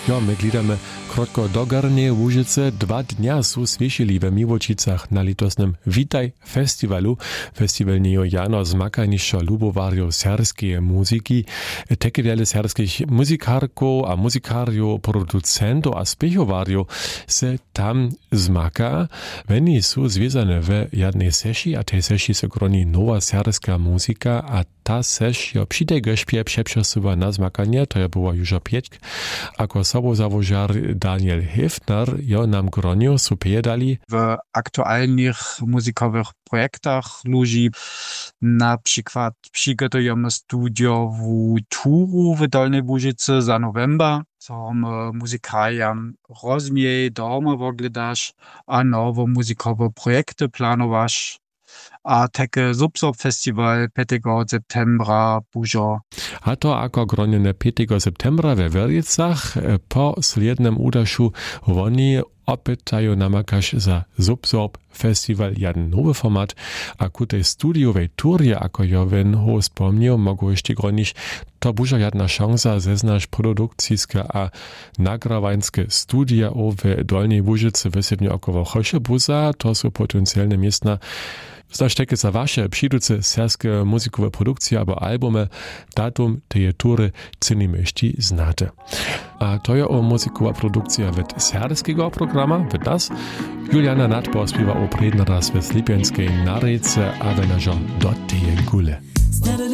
Jo, my glidamy krotko do Gornje Łużyce. 2 dnia su sviešili w Miłočicach na litosnym Witaj festiwalu. Festiwal niejo jano zmakanišo lubowarjo serbskiej muzyki. Takie wiele serbskich muzykarków a muzykario, producentów a spiechowarjo se tam zmaka. Oni su związane w jednej seši, a tej seši se groni nowa serbska muzyka, a ta seš jo přijde gešpje přepřesuwa na zmakanie, to je była już pięć. Ako sobozawożar Daniel Hefner jo nam gronio supie dali. W aktualnych muzykowych projektach ludzi na przykład przygotujemy studio w Turu w Dolnej Łużyce za november, co muzykariam rozmie doma wogledasz, a nowe muzykowe projekty planowasz. A takie Subsop-Festival 5. septembra bužo. A to ako gronjene 5. septembra we Verjecach po slednem udašu oni opytają namakaš za Subsop Festival jeden nowy format, a ku tej studiowej turje, ako Joven ho spomniał, mogło jeszcze gronić, to buža jedna szansa zeznaš produkcijske a nagrawańskie studia w Dolnej Łużyce wysebnie około Choszebuza, to są potencjalne miejsca. Znaš takie za wasze przyjduce serskie muzykowe produkcje albo albumy, datum tej tury cenimy jeszcze znate. A to je o muzykowa produkcja w serskiego programa, w das. Juliana Nadbor śpiewa o predna raz w Slipianskiej Narejce, a wenażo do teje gule.